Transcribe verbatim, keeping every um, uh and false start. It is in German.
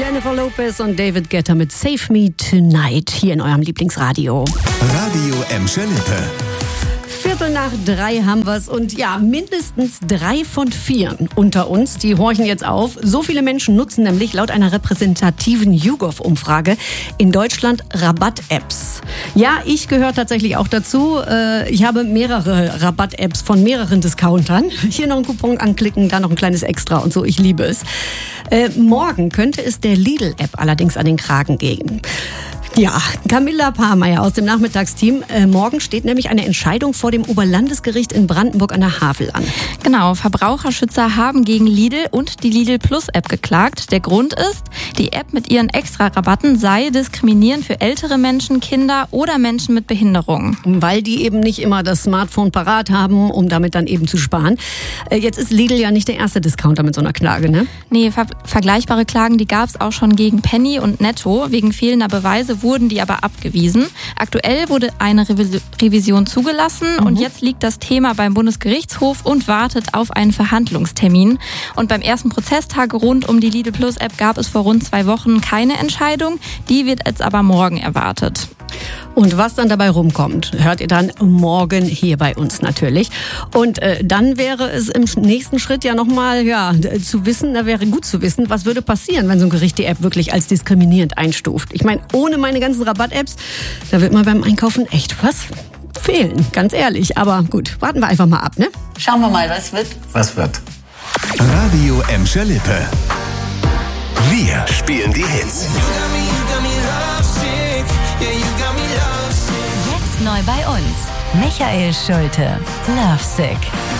Jennifer Lopez und David Guetta mit Save Me Tonight hier in eurem Lieblingsradio. Radio Emscher Lippe. Viertel nach drei haben wir's und ja, mindestens drei von vier unter uns, die horchen jetzt auf. So viele Menschen nutzen nämlich laut einer repräsentativen YouGov-Umfrage in Deutschland Rabatt-Apps. Ja, ich gehöre tatsächlich auch dazu. Ich habe mehrere Rabatt-Apps von mehreren Discountern. Hier noch einen Coupon anklicken, da noch ein kleines Extra und so. Ich liebe es. Morgen könnte es der Lidl-App allerdings an den Kragen gehen. Ja, Camilla Pahrmeier aus dem Nachmittagsteam. Äh, morgen steht nämlich eine Entscheidung vor dem Oberlandesgericht in Brandenburg an der Havel an. Genau, Verbraucherschützer haben gegen Lidl und die Lidl Plus App geklagt. Der Grund ist, die App mit ihren Extra-Rabatten sei diskriminierend für ältere Menschen, Kinder oder Menschen mit Behinderung. Weil die eben nicht immer das Smartphone parat haben, um damit dann eben zu sparen. Äh, jetzt ist Lidl ja nicht der erste Discounter mit so einer Klage, ne? Nee, ver- vergleichbare Klagen, die gab es auch schon gegen Penny und Netto. Wegen fehlender Beweise wurden die aber abgewiesen. Aktuell wurde eine Revis- Revision zugelassen mhm. und jetzt liegt das Thema beim Bundesgerichtshof und wartet auf einen Verhandlungstermin. Und beim ersten Prozesstag rund um die Lidl Plus App gab es vor rund zwei Wochen keine Entscheidung. Die wird jetzt aber morgen erwartet. Und was dann dabei rumkommt, hört ihr dann morgen hier bei uns natürlich. Und äh, dann wäre es im nächsten Schritt ja nochmal ja, zu wissen, da wäre gut zu wissen, was würde passieren, wenn so ein Gericht die App wirklich als diskriminierend einstuft. Ich meine, ohne meine ganzen Rabatt-Apps, da wird mir beim Einkaufen echt was fehlen, ganz ehrlich. Aber gut, warten wir einfach mal ab, ne? Schauen wir mal, was wird. Was wird? Radio Emscher Lippe. Wir spielen die Hits. Jetzt neu bei uns. Michael Schulte. Lovesick.